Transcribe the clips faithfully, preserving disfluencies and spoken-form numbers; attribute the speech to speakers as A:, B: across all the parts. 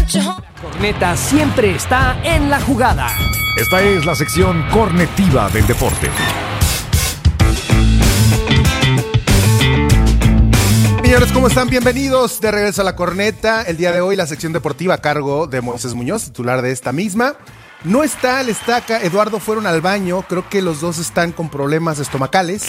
A: La corneta siempre está en la jugada.
B: Esta es la sección cornetiva del deporte.
C: Señores, ¿cómo están? Bienvenidos de regreso a La Corneta. El día de hoy la sección deportiva a cargo de Moisés Muñoz, titular de esta misma. No está el Estaca, Eduardo fueron al baño, creo que los dos están con problemas estomacales.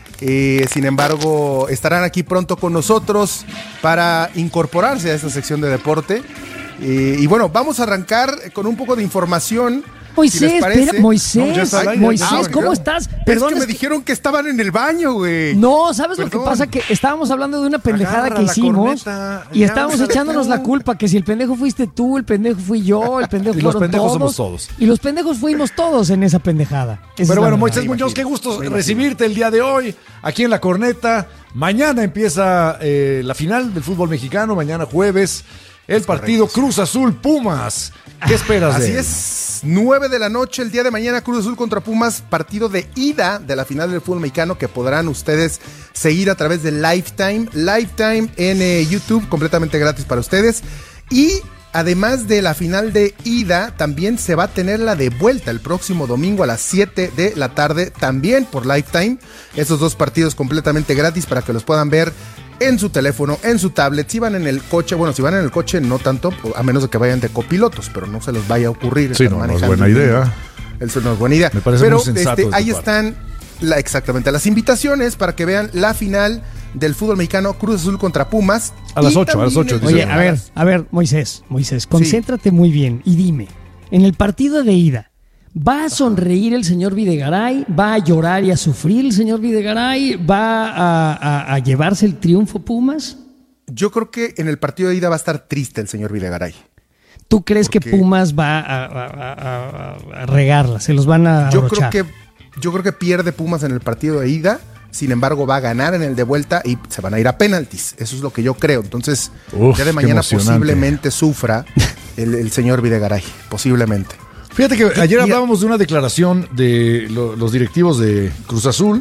C: Eh, sin embargo, estarán aquí pronto con nosotros para incorporarse a esta sección de deporte. Eh, y bueno, vamos a arrancar con un poco de información.
D: Moisés, si espera, Moisés,
C: no, Ay,
D: Moisés,
C: ah,
D: ¿cómo
C: no.
D: estás?
C: Perdón, es que me dijeron que estaban en el baño, güey.
D: No, ¿sabes
C: Perdón.
D: lo que pasa? Que estábamos hablando de una pendejada
B: Agarra
D: que
B: la
D: hicimos
B: corneta,
D: y estábamos echándonos
C: tú.
D: la culpa, que si el pendejo fuiste tú, el pendejo fui yo, el pendejo
B: Y los
D: fueron
B: pendejos
D: todos,
B: somos todos.
D: Y los pendejos fuimos todos en esa pendejada. Esa
B: Pero
D: es la
B: bueno,
D: verdad.
B: Moisés
C: Me
B: Muñoz,
C: imagino,
B: qué gusto
C: me
B: recibirte el día de hoy aquí en La Corneta. Mañana empieza eh, la final del fútbol mexicano, mañana jueves, el partido
C: correcto.
B: Cruz Azul Pumas. ¿Qué esperas de
C: Así
B: él?
C: es, nueve de la noche el día de mañana, Cruz Azul contra Pumas, partido de ida de la final del fútbol mexicano que podrán ustedes seguir a través de Lifetime, Lifetime en eh, YouTube, completamente gratis para ustedes. Y además de la final de ida, también se va a tener la de vuelta el próximo domingo a las siete de la tarde, también por Lifetime. Esos dos partidos completamente gratis para que los puedan ver en su teléfono, en su tablet. Si van en el coche, bueno, si van en el coche no tanto, a menos de que vayan de copilotos, pero no se les vaya a ocurrir.
B: Sí,
C: estar
B: no, no es
C: manejando.
B: buena idea.
C: Eso no es buena idea.
B: Me parece
C: pero
B: muy sensato
C: este,
B: de tu
C: ahí
B: parte.
C: están la, exactamente las invitaciones para que vean la final del fútbol mexicano, Cruz Azul contra Pumas.
B: A las
C: Y
B: ocho, a las
C: también
B: ocho,
C: el-
D: Oye, a ver, a ver, Moisés, Moisés, concéntrate muy bien y dime, en el partido de ida, ¿va a sonreír el señor Videgaray? ¿Va a llorar y a sufrir el señor Videgaray? ¿Va a, a- a llevarse el triunfo Pumas?
C: Yo creo que en el partido de ida va a estar triste el señor Videgaray.
D: ¿Tú crees que
C: Porque-
D: Pumas va a, a- a- a- a regarla? ¿Se los van a
C: Yo
D: arrochar?
C: creo que yo creo que pierde Pumas en el partido de ida. Sin embargo, va a ganar en el de vuelta y se van a ir a penaltis. Eso es lo que yo creo. Entonces,
B: Uf,
C: ya de
B: qué
C: mañana
B: emocionante.
C: posiblemente sufra el, el señor Videgaray. Posiblemente.
B: Fíjate que ayer
C: Mira-
B: hablábamos de una declaración de lo- los directivos de Cruz Azul,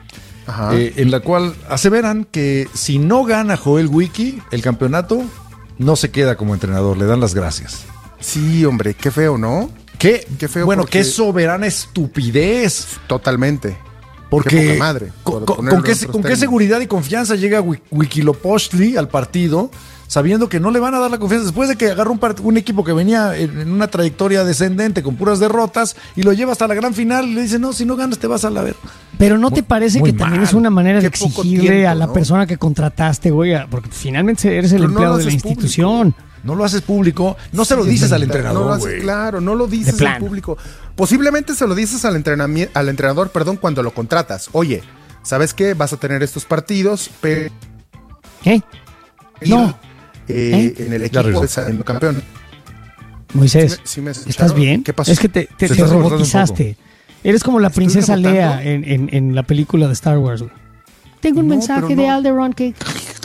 C: Ajá.
B: eh, en la cual aseveran que si no gana Joel Wiki el campeonato, no se queda como entrenador, le dan las gracias.
C: Sí, hombre, qué feo, ¿no?
B: Qué,
C: Qué feo
B: bueno,
C: porque-
B: qué soberana estupidez.
C: Totalmente.
B: Porque
C: Qué poca madre,
B: con,
C: por
B: con-
C: ponerlo
B: con qué,
C: en otros
B: con qué
C: términos.
B: seguridad y confianza llega Wi- Wikilopochtli al partido, sabiendo que no le van a dar la confianza después de que agarra un, part- un equipo que venía en, en una trayectoria descendente con puras derrotas y lo lleva hasta la gran final y le dice, no, si no ganas te vas a la ver.
D: Pero ¿no te
B: Muy-
D: parece
B: muy
D: que también
B: mal.
D: es una manera de
C: Qué poco
D: exigirle
C: tiempo,
D: a la
C: ¿no?
D: persona que contrataste, güey? a- Porque finalmente eres el
C: Pero no
D: empleado
C: lo
D: de la
C: haces
D: institución.
B: No lo haces público, no se lo
D: Sí,
B: dices
D: sí,
B: al
D: sí.
C: No lo
B: entrenador,
C: haces,
B: güey.
C: claro, no lo dices
D: De plan.
C: al público. Posiblemente se lo dices al, entrenami- al entrenador, perdón, cuando lo contratas. Oye, ¿sabes qué? Vas a tener estos partidos, pero
D: ¿Qué? No,
C: eh, en el
B: Ya
C: equipo
B: regresó.
C: de saliendo campeón.
D: Moisés,
C: ¿Sí me- sí me
D: ¿estás
C: escucharon?
D: bien?
C: ¿Qué pasó?
D: Es que te, te,
B: Se
D: te
B: está rebotando un
D: robotizaste. Eres como la
C: ¿Estoy
D: princesa
C: rebotando?
D: Lea en, en, en la película de Star Wars, güey. Tengo un
C: No,
D: mensaje
C: pero
D: de
C: no.
D: Alderaan que...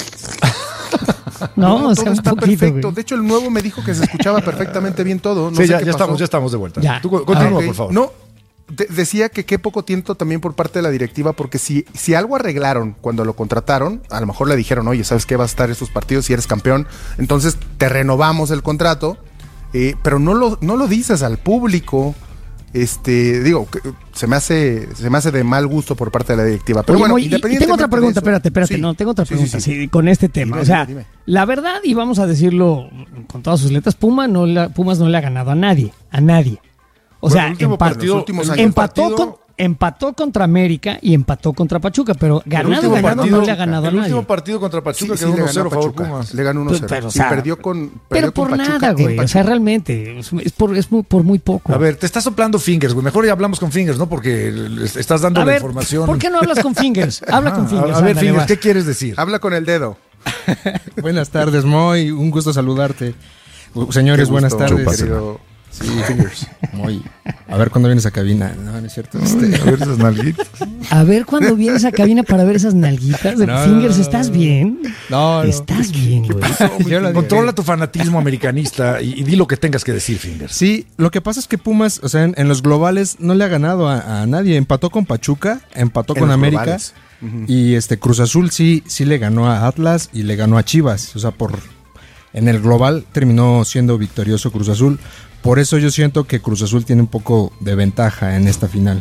D: No, o sea,
C: todo
D: un
C: está
D: poquito,
C: perfecto.
D: güey.
C: De hecho, el nuevo me dijo que se escuchaba perfectamente bien todo. No
B: Sí,
C: sé
B: ya,
C: qué
B: ya
C: pasó.
B: estamos, ya estamos de vuelta.
D: Ya.
B: Tú co- continúa,
C: Ah, ok.
B: por favor.
C: No, de- decía que qué poco tiempo también por parte de la directiva, porque si, si algo arreglaron cuando lo contrataron, a lo mejor le dijeron, oye, ¿sabes qué? Va a estar estos partidos si eres campeón, entonces te renovamos el contrato, eh, pero no lo, no lo dices al público. Este, digo, que se me hace, se me hace de mal gusto por parte de la directiva. Pero
D: Oye,
C: bueno,
D: Moy, y- y
C: independientemente
D: tengo otra pregunta,
C: de eso-
D: espérate, espérate,
C: Sí.
D: no, tengo otra
C: Sí, sí,
D: pregunta
C: sí.
D: sí, con este tema.
C: Dime,
D: o sea,
C: dime, dime.
D: la verdad, y vamos a decirlo con todas sus letras, Puma no le- Pumas no le ha ganado a nadie, a nadie. O
B: Bueno,
D: sea,
B: el último
D: empa-
B: partido-
C: los últimos
B: el
C: años.
D: empató,
B: partido-
D: con, empató contra América y empató contra Pachuca, pero
B: El
D: ganado,
B: último
D: ganado
B: partido-
D: no le ha ganado a
B: El
D: nadie.
B: último partido contra
C: Sí,
B: Pachuca
C: sí,
B: quedó
C: le
B: uno
C: ganó
B: cero
C: a
B: a favor
C: Pachuca.
B: Pumas.
C: Le ganó uno cero.
D: Pero, o
C: Sí,
D: sea,
C: perdió con,
D: Pero
C: perdió
D: por
C: con Pachuca
D: nada,
C: en
D: güey. O sea,
C: Pachuca.
D: realmente, es, es por, es muy, por muy poco.
B: A ver, te estás soplando fingers, güey. Mejor ya hablamos con fingers, ¿no? Porque les estás dando
D: A
B: la
D: ver,
B: información.
D: ¿por qué no hablas con Fingers? Habla
B: Ah,
D: con Fingers.
B: A, a ver,
D: ándale,
B: fingers,
D: vas.
B: ¿qué quieres decir?
C: Habla con el dedo.
E: Buenas tardes, Moy. Un gusto saludarte. Uh, Señores,
C: Qué
E: buenas
C: gusto,
E: tardes.
C: querido- Sí, Fingers.
E: Moy, a ver cuándo vienes a cabina. No, no es cierto. Este,
B: A ver esas nalguitas.
D: A ver cuando vienes a cabina para ver esas nalguitas de
E: No,
D: Fingers,
E: no, no,
D: ¿estás
E: no.
D: bien?
E: No, no.
D: ¿Estás bien, güey?
E: Yo lo dije.
B: Controla tu fanatismo americanista y, y di lo que tengas que decir, fingers.
E: Sí, lo que pasa es que Pumas, o sea, en, en los globales no le ha ganado a, a nadie. Empató con Pachuca, empató
C: En
E: con
C: los
E: América.
C: globales.
E: Y este Cruz Azul sí, sí le ganó a Atlas y le ganó a Chivas. O sea, por en el global terminó siendo victorioso Cruz Azul. Por eso yo siento que Cruz Azul tiene un poco de ventaja en esta final.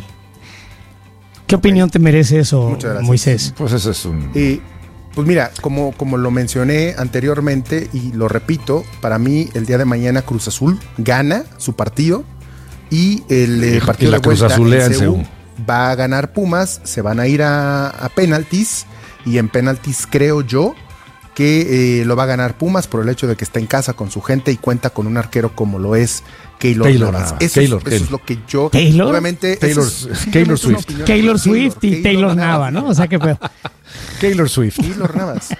D: ¿Qué opinión te merece eso,
C: Muchas gracias.
D: Moisés?
B: Pues ese es un...
C: Y pues mira, como, como lo mencioné anteriormente y lo repito, para mí el día de mañana Cruz Azul gana su partido y el eh,
B: Y
C: partido
B: la
C: de vuelta
B: Cruz Azulea
C: en
B: en
C: Seúl
B: Seúl.
C: va a ganar Pumas, se van a ir a, a penaltis y en penaltis creo yo que eh, lo va a ganar Pumas por el hecho de que está en casa con su gente y cuenta con un arquero como lo es Keylor
B: Taylor,
C: Navas.
B: ah,
C: Eso,
B: Taylor,
C: es, eso
B: Taylor.
C: es lo que yo...
D: ¿Taylor?
C: Obviamente...
B: Taylor-
C: eso es
B: Taylor
C: simplemente una
B: Swift.
C: opinión.
D: Taylor Swift y
C: Taylor
D: Taylor Nava, ¿no? O sea, que pedo.
B: Taylor Swift.
C: Keylor Navas.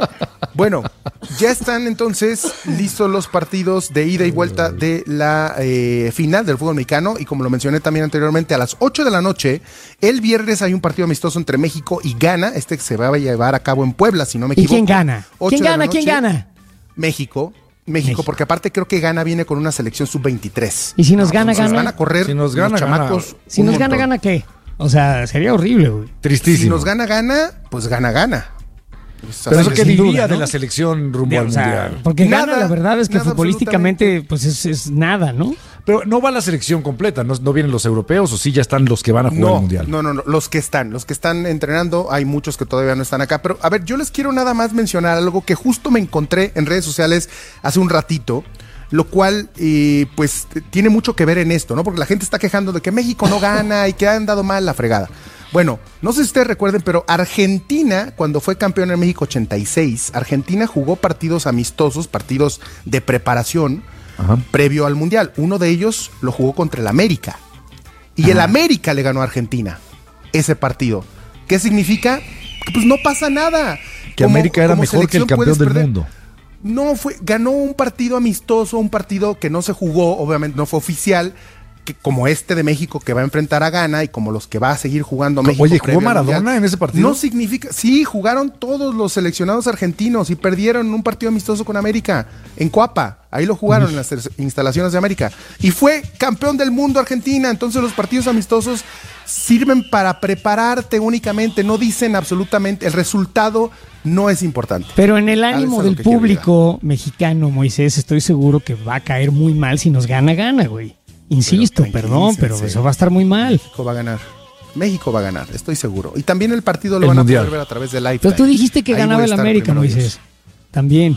C: Bueno, ya están entonces listos los partidos de ida y vuelta de la eh, final del fútbol mexicano y como lo mencioné también anteriormente, a las ocho de la noche, el viernes hay un partido amistoso entre México y Ghana, este que se va a llevar a cabo en Puebla, si no me
D: ¿Y
C: equivoco.
D: quién gana?
C: ocho
D: ¿Quién
C: de la
D: gana? ¿Quién
C: noche,
D: gana?
C: México. México,
D: México.
C: porque aparte creo que Ghana viene con una selección sub veintitrés.
D: ¿Y si nos gana,
C: Entonces
D: gana?
C: van a correr
B: Si nos gana,
C: los
B: gana.
C: chamacos.
D: Si
C: un
D: nos gana,
C: montón.
D: ¿gana qué? O sea, sería horrible, güey.
B: Tristísimo.
C: Si nos gana, gana, pues gana, gana. Pues,
B: Pero
C: así
B: eso
C: es.
B: que
D: sin
B: diría
D: duda,
B: de
D: ¿no?
B: la selección rumbo al
D: O sea,
B: mundial.
D: porque
C: Nada,
D: gana, la verdad es que
C: nada,
D: futbolísticamente, pues es, es nada, ¿no?
B: Pero no va la selección completa, no, no vienen los europeos o sí ya están los que van a jugar
C: No,
B: el mundial.
C: no, no, no, los que están, los que están entrenando, hay muchos que todavía no están acá, pero a ver, yo les quiero nada más mencionar algo que justo me encontré en redes sociales hace un ratito, lo cual eh, pues t- tiene mucho que ver en esto, ¿no? Porque la gente está quejando de que México no gana y que han dado mal la fregada. Bueno, no sé si ustedes recuerden, pero Argentina, cuando fue campeón en México ochenta y seis, Argentina jugó partidos amistosos, partidos de preparación,
B: Ajá.
C: previo al Mundial. Uno de ellos lo jugó contra el América. Y el América le ganó a Argentina ese partido. ¿Qué significa? Que pues no pasa nada.
B: Que América era mejor que el
C: selección
B: campeón
C: puedes
B: del
C: perder.
B: mundo.
C: No, fue, ganó un partido amistoso, un partido que no se jugó, obviamente no fue oficial, que como este de México que va a enfrentar a Ghana y como los que va a seguir jugando México.
B: Oye,
C: previo
B: ¿jugó
C: al
B: Maradona
C: Mundial.
B: en ese partido?
C: No significa, sí, jugaron todos los seleccionados argentinos y perdieron un partido amistoso con América en Coapa. Ahí lo jugaron en las instalaciones de América. Y fue campeón del mundo Argentina. Entonces los partidos amistosos sirven para prepararte únicamente. No dicen absolutamente, el resultado no es importante.
D: Pero en el
C: Ah, eso
D: ánimo
C: es lo
D: del
C: que quiero
D: público mexicano, Moisés, estoy seguro que va a caer muy mal si nos gana, gana, güey. Insisto,
C: Pero
D: perdón, pero
C: tranquilícense.
D: eso va a estar muy mal.
C: México va a ganar. México va a ganar, estoy seguro. Y también el partido lo
B: El
C: van
B: mundial.
C: a poder ver a través de Lifetime.
D: Pero tú dijiste que
C: Ahí
D: ganaba
C: voy a
D: el
C: estar
D: América,
C: primero
D: Moisés.
C: Dios.
D: También.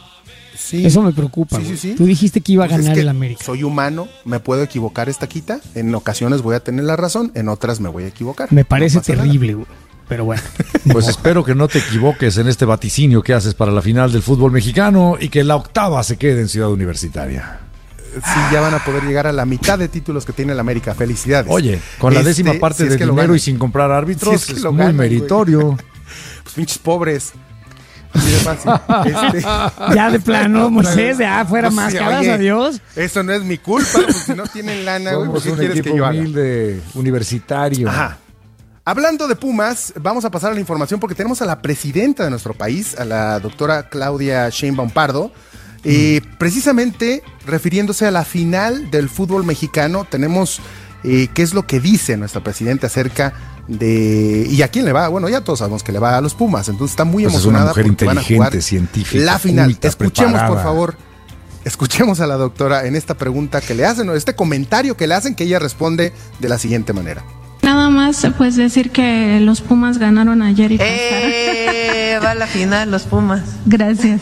C: Sí.
D: Eso me preocupa,
C: Sí,
D: güey.
C: sí, sí.
D: Tú dijiste que iba a
C: Pues es
D: ganar
C: que
D: el América.
C: Soy humano, me puedo equivocar esta quita. En ocasiones voy a tener la razón, en otras me voy a equivocar.
D: Me parece
C: No pasa nada.
D: terrible, güey. Pero bueno.
B: Pues espero que no te equivoques en este vaticinio que haces para la final del fútbol mexicano y que la octava se quede en Ciudad Universitaria.
C: Sí, ya van a poder llegar a la mitad de títulos que tiene el América. Felicidades.
B: Oye, con la
C: Este,
B: décima parte
C: si es
B: de
C: que lo
B: dinero
C: ganan.
B: y sin comprar árbitros,
C: Si es que
B: es
C: lo
B: muy
C: ganan, güey.
B: meritorio.
C: Pues pinches pobres. Así de fácil. Este,
D: Ya de plano, Moisés, ya fuera
C: pues,
D: máscaras,
C: oye,
D: adiós.
C: Eso no es mi culpa, pues si no tienen lana, güey,
B: Somos
C: ¿qué
B: un
C: quieres
B: equipo
C: que yo haga?
B: humilde, universitario.
C: Ajá. Hablando de Pumas, vamos a pasar a la información porque tenemos a la presidenta de nuestro país, a la doctora Claudia Sheinbaum Pardo, eh, precisamente refiriéndose a la final del fútbol mexicano. Tenemos eh, qué es lo que dice nuestra presidenta acerca de... ¿Y a quién le va? Bueno, ya todos sabemos que le va a los Pumas, entonces está muy
B: Pues es
C: emocionada
B: una mujer
C: porque van a
B: inteligente,
C: jugar
B: científica,
C: la final.
B: culta,
C: Escuchemos, por
B: preparada.
C: favor. Escuchemos a la doctora en esta pregunta que le hacen, o este comentario que le hacen, que ella responde de la siguiente manera.
F: Nada más, pues decir que los Pumas ganaron ayer y pasaron.
G: Eh, va a la final los Pumas.
F: Gracias.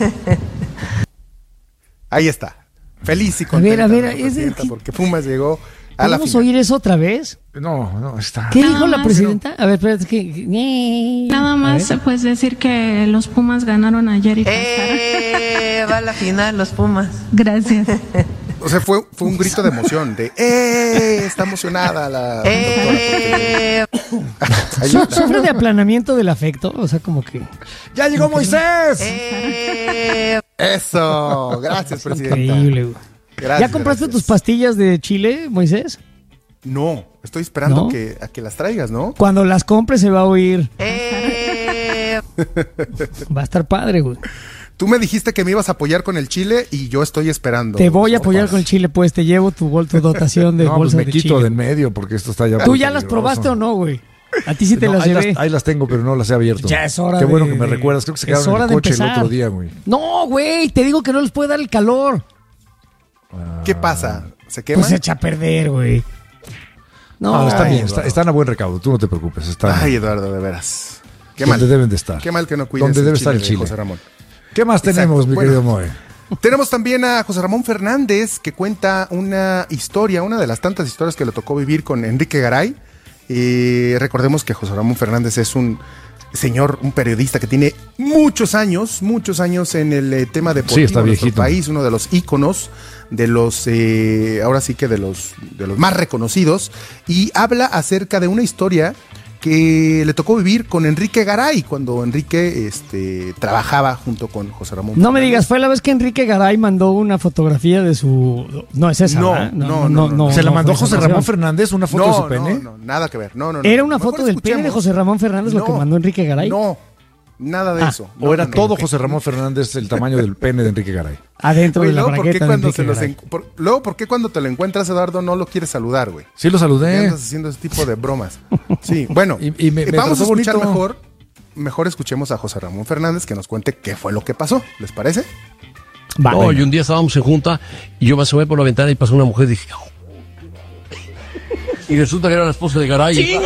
C: Ahí está. Feliz y
D: A
C: contenta.
D: ver, a ver,
C: la
D: es-
C: presidenta,
D: es-
C: porque Pumas llegó a la
D: ¿Podemos
C: final.
D: oír eso otra vez?
B: No, no, está.
D: ¿Qué
F: Nada
D: dijo la
F: más.
D: presidenta? A ver, espérate, que...
F: Nada
D: A
F: más,
D: ver.
F: pues decir que los Pumas ganaron ayer y pasaron.
G: Eh, va a la final los Pumas.
F: Gracias.
C: O sea, fue, fue un grito de emoción, de ¡eh! Está emocionada la
G: Eh,
C: doctora. Ahí
D: Su-
C: está.
D: ¿Sufre de aplanamiento del afecto? O sea, como que...
B: ¡Ya llegó Moisés!
G: eh,
C: Eso, gracias, presidenta.
D: Increíble, güey.
C: Gracias,
D: ¿Ya compraste
C: gracias.
D: tus pastillas de Chile, Moisés?
C: No, estoy esperando
D: ¿No?
C: que, a que las traigas, ¿no?
D: Cuando las compres se va a oír.
G: eh,
D: Va a estar padre, güey.
C: Tú me dijiste que me ibas a apoyar con el Chile y yo estoy esperando.
D: Te voy a apoyar
C: sopas.
D: con el Chile, pues te llevo tu, bol- tu dotación de
B: No, pues
D: bolsas
B: me
D: de
B: quito
D: Chile.
B: de en medio porque esto está ya
D: ¿Tú
B: muy
D: ya las
B: peligroso.
D: probaste o no, güey? A ti sí te
B: No,
D: las
B: ahí,
D: llevé.
B: las, ahí las tengo, pero no las he abierto.
D: Ya es hora
B: Qué
D: de-
B: bueno que me
D: de-
B: recuerdas. Creo que se
D: es
B: quedaron en
D: hora
B: el
D: de
B: coche el
D: empezar.
B: otro día, güey.
D: No, güey, te digo que no les puede dar el calor.
C: ¿Qué pasa? ¿Se quema?
D: Pues se echa a perder, güey. No,
B: No, están
C: Ay,
B: bien, está-
C: Eduardo.
B: están a buen recaudo. Tú no te preocupes. Están
C: Ay, Eduardo, de veras. Qué
B: donde
C: mal.
B: deben de estar.
C: Qué mal que no cuides
B: Donde
C: el
B: debe estar el
C: de
B: chile.
C: José Ramón.
B: ¿Qué más
C: Exacto.
B: tenemos, mi
C: Bueno.
B: querido Moe?
C: Tenemos también a José Ramón Fernández, que cuenta una historia, una de las tantas historias que le tocó vivir con Enrique Garay. Eh, recordemos que José Ramón Fernández es un señor, un periodista que tiene muchos años, muchos años en el eh, tema deportivo
B: Sí, está
C: de nuestro
B: viejito.
C: país, uno de los íconos, de los, eh, ahora sí que de los, de los más reconocidos, y habla acerca de una historia que le tocó vivir con Enrique Garay, cuando Enrique este, trabajaba junto con José Ramón
D: No me
C: Fernández.
D: digas, fue la vez que Enrique Garay mandó una fotografía de su... No, es esa,
C: No,
D: ¿verdad?
C: no, no, no.
B: ¿Se la
D: no
B: mandó
D: fue esa
B: José Ramón
D: ocasión.
B: Fernández una foto de su
C: No,
B: pene?
C: no, no, nada que ver. No, no, no.
D: ¿Era una
C: Mejor
D: foto del pene de
C: escuchemos.
D: José Ramón Fernández lo que
C: No,
D: mandó Enrique Garay?
C: No, nada de
D: Ah,
C: eso.
B: ¿O
C: No,
B: era
C: no, no.
B: todo José Ramón Fernández el tamaño del pene de Enrique Garay?
D: Adentro
C: Güey,
D: de la
C: luego, ¿por qué
D: bragueta de
C: cuando
D: Enrique
C: se los
D: Garay.
C: en- por- luego, ¿por qué cuando te lo encuentras, Eduardo, no lo quieres saludar, güey?
B: Sí lo
C: ¿Qué
B: saludé.
C: andas haciendo ese tipo de bromas? Sí, bueno,
B: Y- y me-
C: eh,
B: me
C: vamos a
B: trató
C: escuchar
B: bonito.
C: mejor. Mejor escuchemos a José Ramón Fernández que nos cuente qué fue lo que pasó. ¿Les parece?
D: Va,
H: No,
D: venga.
H: y un día estábamos en junta y yo me asomé por la ventana y pasó una mujer y dije... "Oh". Y resulta que era la esposa de Garay.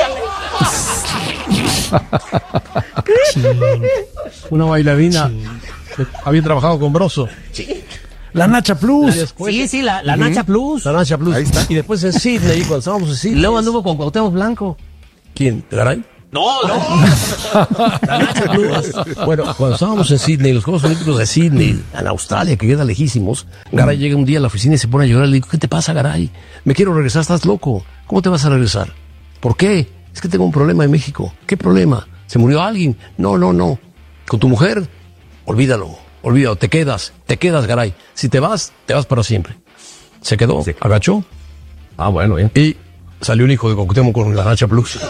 H: Una bailarina que había trabajado con Broso.
B: La Nacha Plus.
I: Sí, sí, la, la Nacha Plus.
H: La Nacha Plus.
C: Ahí está.
H: Y después en Sydney, cuando estábamos en
I: Y
H: Sydney.
I: luego anduvo con Cuauhtémoc Blanco.
H: ¿Quién? ¿Garay?
I: No, no. La Nacha Plus.
H: Bueno, cuando estábamos en Sydney, los Juegos Olímpicos de Sydney, en Australia, que queda lejísimos, Garay llega un día a la oficina y se pone a llorar. Le digo, ¿qué te pasa, Garay? Me quiero regresar, estás loco. ¿Cómo te vas a regresar? ¿Por qué? Es que tengo un problema en México. ¿Qué problema? ¿Se murió alguien? No, no, no. ¿Con tu mujer? Olvídalo, olvídalo. Te quedas, te quedas, Garay. Si te vas, te vas para siempre. Se quedó, agachó. Ah, bueno, bien. Y salió un hijo de Cuauhtémoc con la Nacha Plus.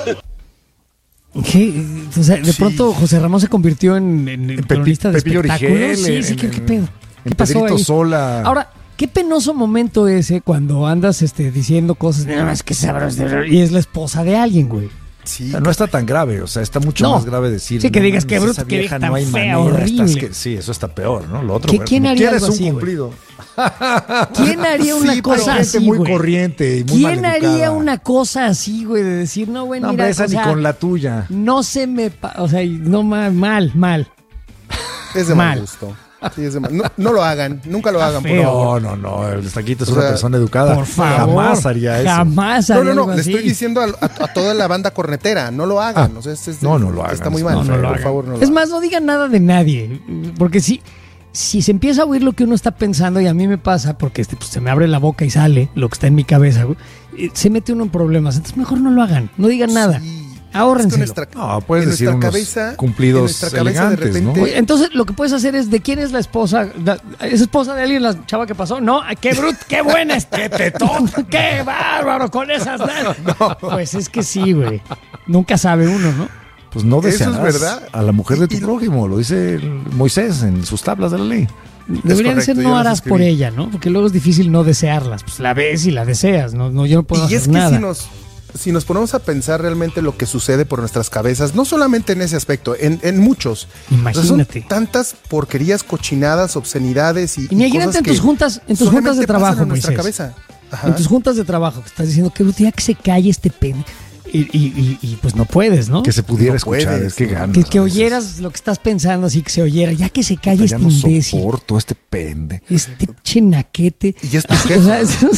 D: ¿Qué? O sea, de pronto José Ramón se convirtió en, en, en
B: Pepi-
D: cronista de
B: Pepillo
D: espectáculos.
B: Origel,
D: Sí, sí,
B: en-
D: ¿qué, qué
B: en-
D: pedo? ¿Qué
B: en
D: pasó
B: Pedrito
D: ahí?
B: Sola.
D: Ahora, qué penoso momento ese cuando andas este, diciendo cosas, "No, es que sabroso", y es la esposa de alguien, güey.
C: Sí.
B: O sea, no está tan grave, o sea, está mucho
D: No.
B: más grave decir.
D: Sí, que
B: "No
D: digas,
B: mames,
D: qué bruto,
B: esa
D: qué vieja tan
B: no hay
D: fea,
B: manera,
D: horrible".
B: estás que- sí, eso está peor, ¿no? Lo otro,
D: ¿Qué-
B: bueno,
D: quién
B: como
D: haría
B: quieres
D: algo
B: un
D: así, güey?
B: cumplido.
D: ¿Quién haría una
B: Sí, pero
D: cosa
B: gente
D: así,
B: muy
D: güey?
B: corriente y muy
D: ¿Quién
B: maleducada.
D: haría una cosa así, güey, de decir, no, güey,
B: No,
D: mira,
B: hombre, esa
D: o
B: ni
D: sea,
B: con la tuya.
D: no se me... pa- o sea, no, ma- mal, mal.
C: Es de
D: Mal.
C: mal gusto. Sí, es de mal- no, no lo hagan, nunca lo hagan, por
D: feo.
C: favor.
B: No, no, no, el Taquito es
C: O
B: una
C: sea,
B: persona educada.
D: Por favor.
B: Jamás haría eso.
D: Jamás
C: No,
D: haría
C: no, no,
D: algo
C: le
D: así.
C: estoy diciendo a, a- a toda la banda cornetera, no lo hagan.
B: Ah,
C: o sea, es- es-
B: no, no lo hagan.
C: Está muy
B: No,
C: mal,
B: no
C: por
B: lo hagan.
C: favor, no lo
D: Es
C: hagan.
D: más, no digan nada de nadie, porque si, si se empieza a oír lo que uno está pensando, y a mí me pasa, porque este, pues, se me abre la boca y sale lo que está en mi cabeza, güey, eh, se mete uno en problemas. Entonces mejor no lo hagan, no digan nada.
C: Sí.
D: Ahórrenselo.
C: Es que nuestra-
B: No, puedes
C: en
B: decir
C: nuestra
B: unos
C: cabeza-
B: cumplidos
C: en nuestra cabeza de
B: elegantes,
C: repente-
B: ¿no?
D: Oye, entonces lo que puedes hacer es de quién es la esposa. La- ¿Es esposa de alguien la chava que pasó? No, ay, qué brut, qué buena es, qué tetón, qué bárbaro con esas. Pues es que sí, güey. Nunca sabe uno, ¿no?
B: Pues no
C: Eso es
B: desearás
C: verdad.
B: a la mujer de tu
C: Y- y-
B: prójimo, lo dice Moisés en sus tablas de la ley.
D: Deberían
C: correcto,
D: ser
C: yo
D: no
C: las
D: harás
C: escribí.
D: por ella, ¿no? Porque luego es difícil no desearlas. Pues la ves y la deseas, no, no yo no puedo
C: Y
D: hacer
C: es que
D: nada.
C: si nos, si nos ponemos a pensar realmente lo que sucede por nuestras cabezas, no solamente en ese aspecto, en, en muchos.
D: Imagínate.
C: son tantas porquerías, cochinadas, obscenidades y,
D: Y imagínate
C: cosas
D: en tus
C: que
D: juntas, en tus
C: solamente
D: juntas de
C: pasan
D: trabajo,
C: en nuestra
D: Moisés.
C: cabeza. Ajá.
D: En tus juntas de trabajo que estás diciendo que ya que se calle este pene. Y, y, y, y, pues no puedes, ¿no?
B: Que se pudiera
C: No
B: escuchar,
C: puedes,
B: es que
C: ¿no?
B: ganas.
D: Que,
B: a
D: que
B: veces.
D: oyeras lo que estás pensando, así que se oyera. Ya que se calle
B: Ya
D: este
B: no
D: imbécil.
B: soporto este pende.
D: Este chenaquete.
C: Y ya es tu
D: Así,
C: jefe.
D: o sea, es,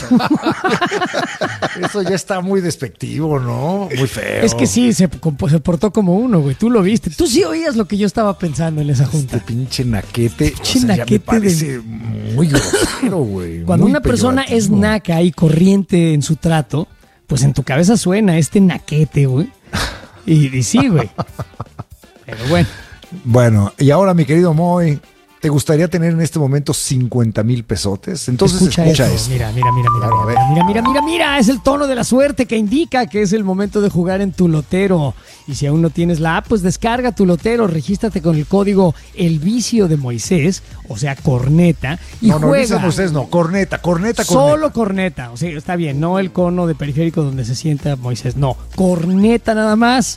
B: Eso ya está muy despectivo, ¿no? Muy feo.
D: es que sí, se, compo- se portó como uno, güey. Tú lo viste. Tú sí oías lo que yo estaba pensando en esa
B: Este
D: junta.
B: pinche naquete.
D: Pinche
B: o sea, ya me
D: naquete de-
B: parece muy grosero, güey.
D: Cuando
B: muy
D: una persona es
B: peyorativo.
D: naca y corriente en su trato, pues en tu cabeza suena este naquete, güey. Y, y sí, güey. Pero bueno.
B: Bueno, y ahora, mi querido Moy, ¿te gustaría tener en este momento cincuenta mil pesotes? Entonces escucha,
D: esto.
B: esto.
D: Mira, mira, mira, mira,
C: Claro, a
D: mira, mira, mira, mira, mira, es el tono de la suerte que indica que es el momento de jugar en tu lotero. Y si aún no tienes la app, pues descarga tu lotero, regístrate con el código El Vicio de Moisés, o sea, corneta, y
B: no, no,
D: juega.
B: dice Moisés, no, corneta, corneta, corneta.
D: Solo corneta, o sea, está bien, no el cono de periférico donde se sienta Moisés, no, corneta nada más.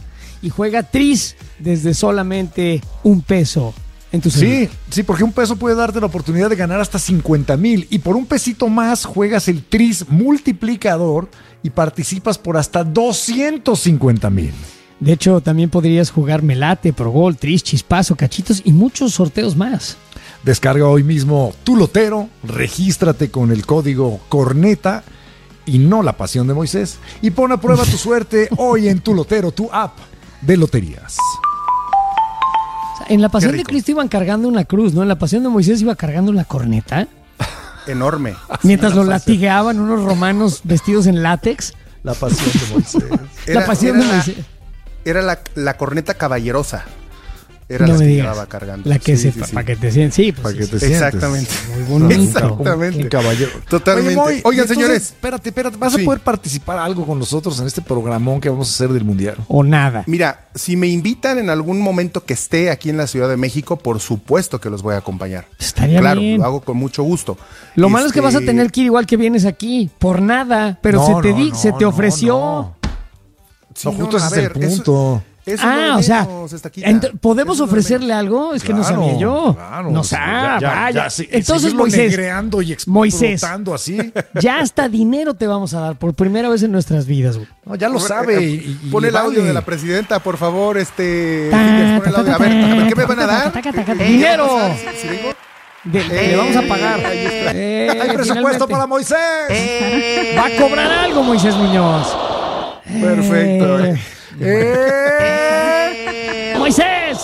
D: y juega tris desde solamente un peso en tu celular.
B: Sí, sí, porque un peso puede darte la oportunidad de ganar hasta cincuenta mil y por un pesito más juegas el tris multiplicador y participas por hasta doscientos cincuenta mil.
D: De hecho, también podrías jugar Melate, Pro Gol, Tris, Chispazo, Cachitos y muchos sorteos más.
B: Descarga hoy mismo Tu Lotero, regístrate con el código CORNETA y no la pasión de Moisés y pon a prueba tu suerte hoy en Tu Lotero, tu app de loterías.
D: O sea, en la Pasión de Cristo iban cargando una cruz, ¿no? En la Pasión de Moisés iba cargando una corneta.
C: Enorme.
D: Mientras lo latigaban unos romanos vestidos en látex.
B: La Pasión de Moisés.
C: Era,
D: la Pasión
C: era
D: de Moisés.
C: La, era la, la corneta caballerosa. Era
D: no
C: la
D: me
C: que
D: digas.
C: llevaba cargando.
D: La que
C: sí,
D: se,
C: sí,
D: para
C: sí.
D: pa que te sientes. Sí, pues
B: Para que
D: sí.
B: te sientes.
C: Exactamente.
D: Muy bonito.
C: Exactamente.
B: Un caballero.
C: Totalmente.
B: Oye, Moy,
C: Oigan,
B: y entonces,
C: señores.
B: Espérate, espérate. ¿Vas
C: Sí.
B: a poder participar algo con nosotros en este programón que vamos a hacer del Mundial?
D: O nada.
C: Mira, si me invitan en algún momento que esté aquí en la Ciudad de México, por supuesto que los voy a acompañar.
D: Estaría
C: claro,
D: bien.
C: lo hago con mucho gusto.
D: Lo malo es que
C: Este,
D: vas a tener que ir igual que vienes aquí, por nada, pero
B: No,
D: se te
B: no,
D: di,
B: no,
D: se te
B: no,
D: ofreció.
B: no.
C: sí,
B: No, justo
C: a
B: ese es el
C: ver, eso-
B: punto.
C: eso
D: Ah,
C: no
D: o sea,
C: menos, Estaquita.
D: ent- ¿podemos
C: Eso no
D: ofrecerle algo? Es que no
B: Claro,
D: sabía yo.
B: claro.
D: No
B: O sea,
D: sabía,
B: ya- ya-
D: vaya.
B: ya, sí,
D: Entonces,
B: seguirlo
D: Moisés,
B: negreando y
D: Moisés.
B: explotando así.
D: ya hasta dinero te vamos a dar por primera vez en nuestras vidas, güey.
B: No, ya lo
C: Por-
B: sabe.
C: eh,
B: y- y-
C: Pon
B: y
C: el audio
B: vale.
C: de la presidenta, por favor, este.
D: Ta,
C: Fingers, pon el
D: ta,
C: audio.
D: ta,
C: A ver,
D: ta,
C: a ver, ¿qué
D: ta,
C: me van a
D: ta,
C: dar?
D: ta, ta, ta, ta,
C: ¿Qué-
D: ¡dinero!
C: qué va a pasar? ¿Si vengo?
D: De- de- le vamos a pagar. Eh,
B: Hay presupuesto
D: finalmente.
B: para Moisés.
D: Va a cobrar algo, Moisés Muñoz.
C: Perfecto.
D: Eh,
B: ¡Eh!
D: ¡Moisés!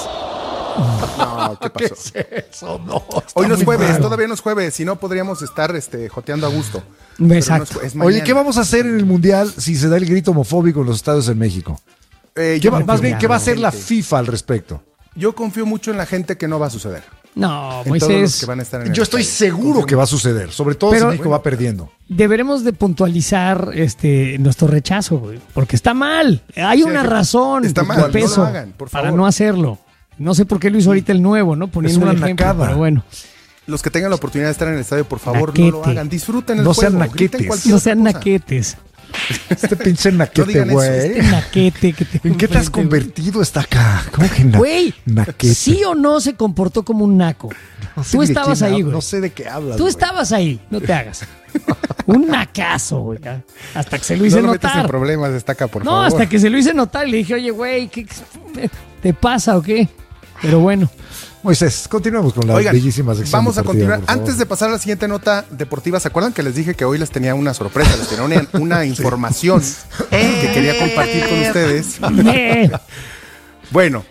C: No, ¿qué
B: ¿Qué
C: pasó?
B: es eso? No, está
C: Hoy no es
B: muy
C: jueves,
B: raro.
C: todavía no es jueves, si no podríamos estar este, joteando a gusto. Pero no es
D: Exacto.
C: jue- es
B: Oye,
C: mañana.
B: ¿qué vamos a hacer en el Mundial si se da el grito homofóbico en los estadios en México?
C: Eh,
B: ¿Qué
C: yo,
B: va-
C: confío
B: más bien,
C: mucho
B: ¿qué va a
C: en
B: hacer la
C: gente.
B: FIFA al respecto?
C: Yo confío mucho en la gente que no va a suceder.
D: No,
C: En todos los
D: Moisés.
C: que van a estar en el
B: Yo estoy
C: estadio.
B: seguro
C: Confío
B: que va a suceder, sobre todo
D: Pero-
B: si México va perdiendo.
D: Deberemos de puntualizar este nuestro rechazo, güey, porque está mal. Hay una
C: que-
D: razón
C: está
D: de
C: mal, no lo
D: peso
C: hagan, por
D: para
C: favor.
D: no hacerlo. No sé por qué lo hizo ahorita el nuevo, ¿no? Poniendo
B: una
D: el ejemplo,
B: nacada.
D: pero bueno.
C: Los que tengan la oportunidad de estar en el estadio, por favor,
D: Naquete.
C: no lo hagan. Disfruten el
B: No
C: juego.
B: sean
C: griten
B: naquetes.
C: cualquier
D: No sean
C: otra cosa.
D: naquetes.
B: Este pinche naquete,
C: digan eso,
B: güey.
D: Este naquete que te
B: ¿En qué te has
D: enfrente, güey.
B: convertido esta acá? ¿Cómo que na
D: Güey,
B: naquete?
D: ¿sí o no se comportó como un naco?
B: No sé
D: Tú
B: ni de
D: estabas
B: quién
D: ahí,
B: hab-
D: güey.
B: No sé de qué hablas.
D: Tú
B: güey.
D: estabas ahí, no te hagas. Un nacazo, güey. Hasta que se lo hice
C: No lo metas en
D: notar.
C: problemas, destaca, por
D: No,
C: favor.
D: hasta que se lo hice notar y le dije, oye, güey, ¿qué qué te pasa o qué? Pero bueno.
B: Moisés, continuamos con la
C: Oigan,
B: bellísima sección
C: vamos a
B: deportiva,
C: continuar.
B: por favor.
C: Antes de pasar a la siguiente nota deportiva, ¿se acuerdan que les dije que hoy les tenía una sorpresa? Les tenía una, una información que quería compartir con ustedes.
D: Eh,
C: Bueno,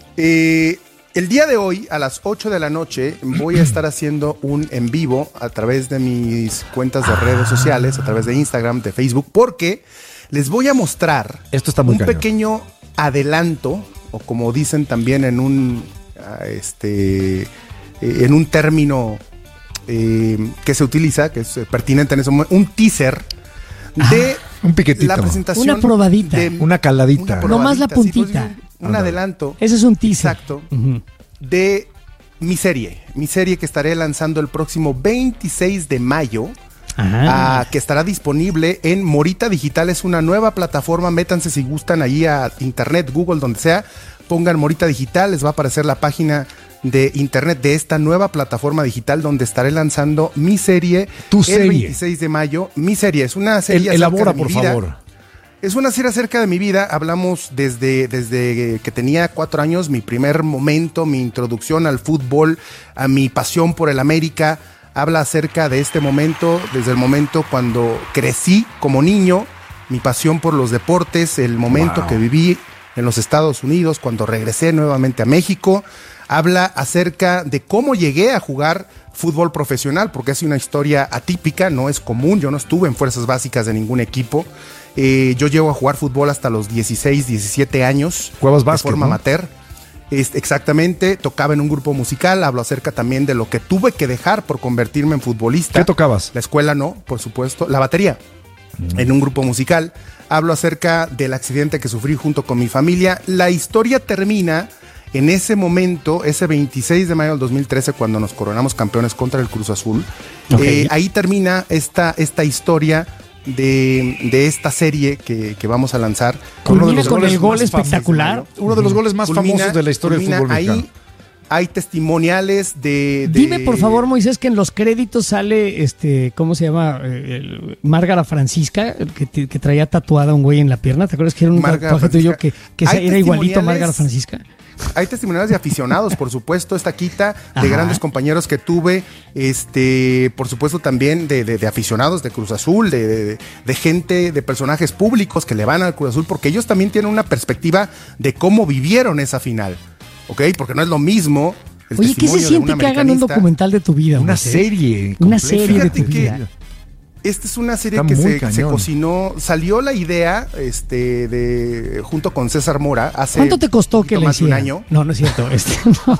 C: eh, el día de hoy a las ocho de la noche voy a estar haciendo un en vivo a través de mis cuentas de redes sociales, a través de Instagram, de Facebook, porque les voy a mostrar
B: Esto está muy
C: un
B: cañón.
C: pequeño adelanto, o como dicen también en un ah, este eh, en un término eh, que se utiliza, que es eh, pertinente en ese momento, un teaser de
B: un piquetito.
C: la presentación,
D: Una probadita.
C: de-
B: Una caladita.
C: una
D: Nomás la
C: probadita, sí, pues,
D: puntita.
C: un, un
B: Ándale.
C: adelanto.
D: ese es un teaser.
C: Exacto.
D: Ujú.
C: De mi serie. Mi serie que estaré lanzando el próximo veintiséis de mayo.
D: Ajá.
C: ah, que estará disponible en Morita Digital. Es una nueva plataforma. Métanse si gustan ahí a internet, Google, donde sea. Pongan Morita Digital. Les va a aparecer la página de internet de esta nueva plataforma digital donde estaré lanzando mi serie.
B: Tu
C: el
B: serie.
C: veintiséis de mayo. Mi serie. Es una serie.
B: El-
C: acerca
B: elabora,
C: de mi
B: por
C: vida.
B: favor.
C: Es una serie acerca de mi vida. Hablamos desde, desde que tenía cuatro años, mi primer momento, mi introducción al fútbol, a mi pasión por el América. Habla acerca de este momento, desde el momento cuando crecí como niño, mi pasión por los deportes, el momento
B: Wow.
C: que viví en los Estados Unidos, cuando regresé nuevamente a México. Habla acerca de cómo llegué a jugar fútbol profesional, porque es una historia atípica, no es común. Yo no estuve en fuerzas básicas de ningún equipo. Eh, yo llego a jugar fútbol hasta los dieciséis, diecisiete años.
B: Jugabas
C: de
B: básquet,
C: forma
B: ¿no?
C: amateur. Este, exactamente, tocaba en un grupo musical. Hablo acerca también de lo que tuve que dejar por convertirme en futbolista.
B: ¿Qué tocabas?
C: La escuela no, por supuesto. La batería, en un grupo musical. Hablo acerca del accidente que sufrí junto con mi familia. La historia termina en ese momento, ese veintiséis de mayo del dos mil trece, cuando nos coronamos campeones contra el Cruz Azul.
D: Ok.
C: Eh, ahí termina esta, esta historia de, de esta serie que, que vamos a lanzar.
D: Culmina con el gol
B: más
D: espectacular.
B: famosos, uno de los goles más
C: Culmina-
B: famosos de la historia del
C: culmina
B: fútbol mexicano.
C: ahí. Hay testimoniales de, de-
D: Dime, por favor, Moisés, que en los créditos sale, este, ¿cómo se llama? Eh, el- Márgara Francisca, el que, te- que traía tatuada un güey en la pierna. ¿Te acuerdas que era un
C: Márgara
D: tatuaje tuyo que,
C: Francisca.
D: que se-
C: Hay
D: era igualito a
C: testimoniales-
D: Márgara Francisca?
C: Hay testimoniales de aficionados, por supuesto, esta quita, de
D: Ajá.
C: grandes compañeros que tuve, este, por supuesto también de, de- de aficionados de Cruz Azul, de, de- de gente, de personajes públicos que le van al Cruz Azul, porque ellos también tienen una perspectiva de cómo vivieron esa final, ¿ok? Porque no es lo mismo el
D: Oye, ¿qué se
C: testimonio de
D: siente
C: un
D: que hagan un
C: americanista.
D: documental de tu vida?
B: Una
D: Moisés?
B: serie.
D: Una
B: completa.
D: serie de
C: Fíjate
D: tu
C: que-
D: vida.
C: Esta es una serie
B: Está
C: que
B: muy
C: se, se
B: cañón.
C: cocinó, salió la idea, este, de junto con César Mora hace
D: ¿Cuánto te costó que
C: poquito
D: le
C: más de un
D: hicieran?
C: año.
D: No, no es cierto. Este, no.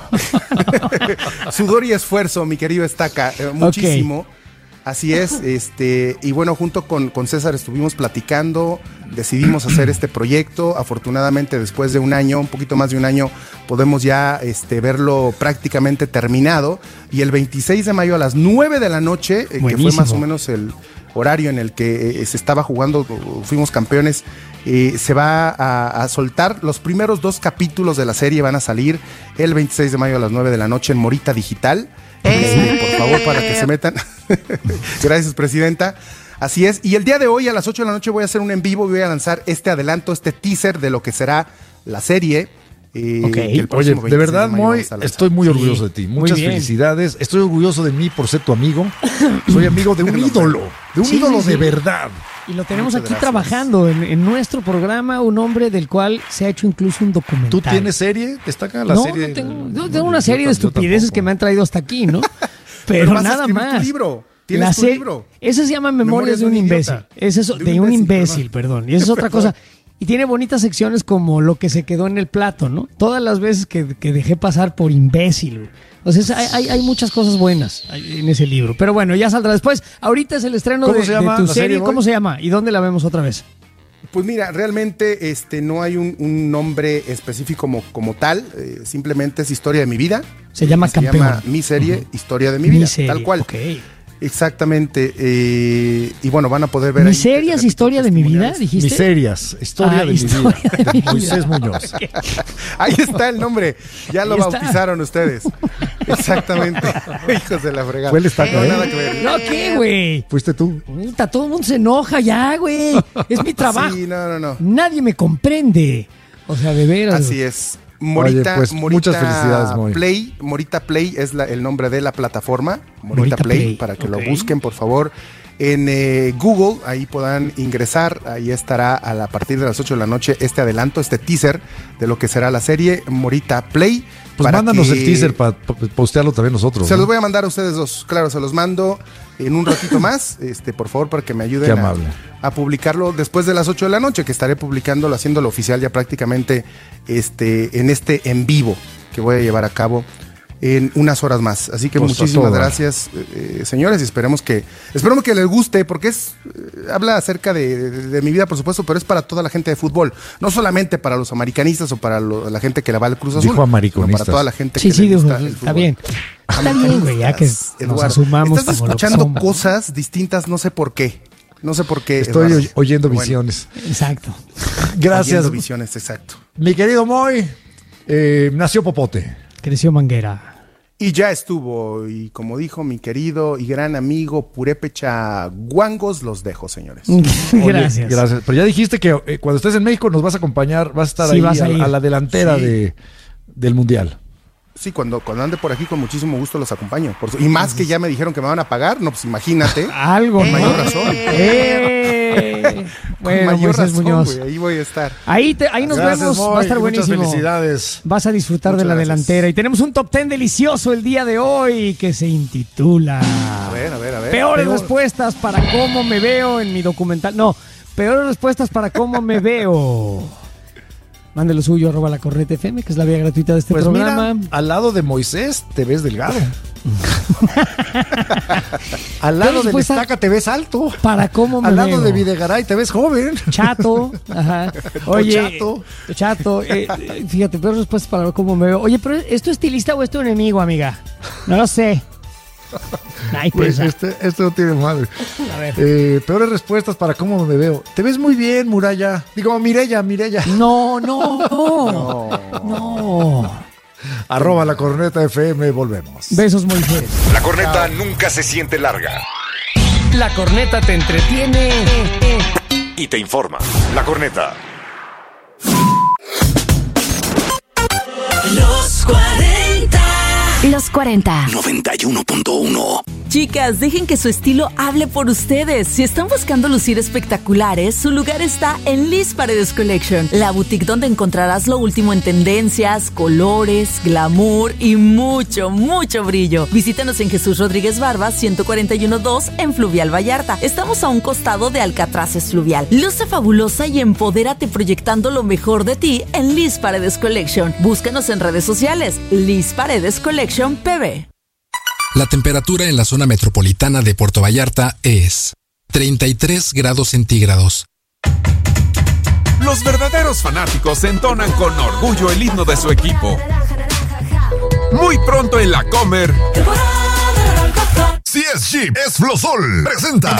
C: Sudor y esfuerzo, mi querido Estaca, eh, muchísimo. Así es, este, y bueno, junto con, con César estuvimos platicando, decidimos hacer este proyecto. Afortunadamente, después de un año, un poquito más de un año, podemos ya este, verlo prácticamente terminado. Y el veintiséis de mayo a las nueve de la noche, eh, que fue
D: Buenísimo.
C: más o menos el horario en el que eh, se estaba jugando, fuimos campeones, eh, se va a, a soltar. Los primeros dos capítulos de la serie van a salir el veintiséis de mayo a las nueve de la noche en Morita Digital. Este, por favor, para que se metan. Gracias, presidenta. Así es. Y el día de hoy a las ocho de la noche voy a hacer un en vivo y voy a lanzar este adelanto, este teaser de lo que será la serie. eh,
D: Ok.
C: que el
B: Oye,
C: próximo
B: de
C: veintiséis
B: verdad,
C: mayo
B: Moy,
C: vamos a lanzar.
B: estoy muy
D: Sí,
B: orgulloso de ti.
D: muy
B: Muchas
D: bien.
B: felicidades. Estoy orgulloso de mí por ser tu amigo. Soy amigo de un ídolo, de un
D: Sí,
B: ídolo
D: sí, sí.
B: de verdad.
D: Y lo tenemos
C: Muchas
D: aquí
C: gracias.
D: trabajando en, en nuestro programa, un hombre del cual se ha hecho incluso un documental.
B: ¿Tú tienes serie? ¿Destaca la
D: no,
B: serie?
D: no tengo, yo
B: No,
D: tengo una
B: yo
D: serie de
B: tam- yo
D: estupideces
B: tampoco.
D: que me han traído hasta aquí, ¿no?
C: Pero
D: Pero
C: vas a
D: nada
C: escribir tu
D: más.
C: libro. Tienes
D: La
C: tu
D: serie-
C: libro.
D: Eso se llama Memorias, de un imbécil. Ese es de,
C: De un
D: un
C: imbécil,
D: imbécil, perdón. Y eso es otra cosa. Y tiene bonitas secciones como lo que se quedó en el plato, ¿no? Todas las veces que, que dejé pasar por imbécil, güey. O sea, es- hay, hay, hay muchas cosas buenas en ese libro. Pero bueno, ya saldrá después. Ahorita es el estreno
B: ¿Cómo
D: de,
B: se
D: de
B: llama
D: tu
B: la
D: serie.
B: serie,
D: ¿Cómo
B: Boy?
D: se llama? ¿Y dónde la vemos otra vez?
C: Pues mira, realmente este, no hay un, un nombre específico como, como tal, eh, simplemente es historia de mi vida.
D: Se llama
C: Se
D: Campeón.
C: llama mi serie,
D: Ujú.
C: historia de mi
D: Mi
C: vida,
D: serie,
C: tal cual.
D: ok.
C: Exactamente. eh, y bueno, van a poder ver ahí
D: ¿Miserias, historia de mi vida, dijiste?
B: Miserias, historia
D: Ah,
B: de
D: historia
B: mi vida.
D: de mi vida.
B: Moisés Muñoz.
C: Ahí está el nombre. Ya lo
D: Ahí está.
C: bautizaron ustedes. Exactamente. Hijos de la fregada.
B: Fue el estaca,
C: No,
B: ¿eh?
C: nada que ver.
D: No, ¿qué, güey?
B: ¿Fuiste tú?
D: Puta, todo el mundo se enoja ya, güey. Es mi trabajo.
C: Sí, no, no, no.
D: Nadie me comprende. O sea, de veras.
C: Así es. Morita,
B: Oye, pues,
C: Morita
B: muchas felicidades, Moy.
C: Play, Morita Play es la- el nombre de la plataforma, Morita,
D: Morita
C: Play,
D: Play,
C: para que
D: ok.
C: lo busquen, por favor. En eh, Google, ahí podrán ingresar, ahí estará a, la, a partir de las ocho de la noche este adelanto, este teaser de lo que será la serie Morita Play.
B: Pues
C: para
B: mándanos
C: que-
B: el teaser para postearlo también nosotros.
C: Se
B: ¿no?
C: los voy a mandar a ustedes dos, claro, se los mando en un ratito más, este, por favor, para que me ayuden
B: Qué
C: a,
B: amable.
C: a publicarlo después de las ocho de la noche, que estaré publicándolo, haciéndolo oficial ya prácticamente este, en este en vivo que voy a llevar a cabo en unas horas más. Así que
B: Pues, a
C: muchísimas
B: todo.
C: gracias, eh, señores, y esperemos que, esperemos que les guste, porque es, eh, habla acerca de, de- de mi vida, por supuesto, pero es para toda la gente de fútbol, no solamente para los americanistas o para lo- la gente que le va al Cruz Azul,
B: Dijo
C: sino
B: americanistas.
C: para toda la gente
D: Sí,
C: que
D: sí,
C: le gusta
D: digo,
C: el
D: está
C: fútbol.
D: bien. Está bien, güey, ya que nos
C: Eduardo,
D: asumamos
C: estás
D: como lo que
C: escuchando
D: somos.
C: cosas distintas, no sé por qué. No sé por qué.
B: Estoy
C: Eduardo.
B: oy- oyendo
C: Bueno,
B: visiones.
D: Exacto.
B: Gracias.
C: oyendo visiones, exacto.
B: Mi querido Moy, eh, nació Popote.
D: Creció Manguera.
C: Y ya estuvo, y como dijo mi querido y gran amigo Purépecha Guangos, los dejo, señores.
B: Oye,
D: Gracias.
B: Gracias. Pero ya dijiste que eh, cuando estés en México nos vas a acompañar, vas a estar
D: Sí,
B: ahí
D: vas
B: a,
D: a ir.
B: a la delantera
C: Sí.
B: de, del Mundial.
C: Sí, cuando, cuando ande por aquí con muchísimo gusto los acompaño. Por su- y más que ya me dijeron que me van a pagar, no, pues imagínate.
D: Algo,
C: Con
D: ¿no?
C: mayor razón.
D: ¡Eh!
C: Con
D: Bueno,
C: mayor
D: Moisés
C: razón,
D: Muñoz.
C: güey, ahí voy a estar.
D: Ahí, te- ahí nos
B: Gracias,
D: vemos.
B: Moy,
D: Va a estar
B: muchas
D: buenísimo.
B: felicidades.
D: Vas a disfrutar
C: Muchas
D: de la
C: gracias.
D: delantera. Y tenemos un top ten delicioso el día de hoy que se intitula
C: A ver, a ver, a ver.
D: Peores
B: Peor-
D: respuestas para cómo me veo en mi documental. No, peores respuestas para cómo me veo. Mande lo suyo, arroba la corneta F M, que es la vía gratuita de este
B: Pues
D: programa.
B: mira, al lado de Moisés te ves delgado. Al lado
D: Pero
B: de
D: después a-
B: Estaca te ves alto.
D: Para cómo me
B: Al lado
D: veo.
B: de Videgaray te ves joven.
D: Chato, ajá. Oye,
B: chato.
D: chato, eh, eh, fíjate, peores respuestas para cómo me veo. Oye, pero ¿es tu estilista o es tu enemigo, amiga? No lo sé. Ay,
B: Pues
D: pesa.
B: este, este no tiene madre.
D: A ver.
B: Eh, peores respuestas para cómo me veo. Te ves muy bien, Muralla. Digo, Mireya, Mireya.
D: No, no, no. No.
B: Arroba la corneta F M, volvemos.
D: Besos, Moisés.
J: La corneta nunca se siente larga
A: La corneta te entretiene
J: y te informa. La corneta.
K: Los cuarenta.
L: Los cuarenta.
K: noventa y uno punto uno.
L: Chicas, dejen que su estilo hable por ustedes. Si están buscando lucir espectaculares, su lugar está en Liz Paredes Collection, la boutique donde encontrarás lo último en tendencias, colores, glamour y mucho, mucho brillo. Visítanos en Jesús Rodríguez Barba, ciento cuarenta y uno dos en Fluvial Vallarta. Estamos a un costado de Alcatraces Fluvial. Luce fabulosa y empodérate proyectando lo mejor de ti en Liz Paredes Collection. Búscanos en redes sociales, Liz Paredes Collection P B.
M: La temperatura en la zona metropolitana de Puerto Vallarta es treinta y tres grados centígrados.
N: Los verdaderos fanáticos entonan con orgullo el himno de su equipo. Muy pronto en la Comer.
O: Si es Jeep, es Flosol. Presenta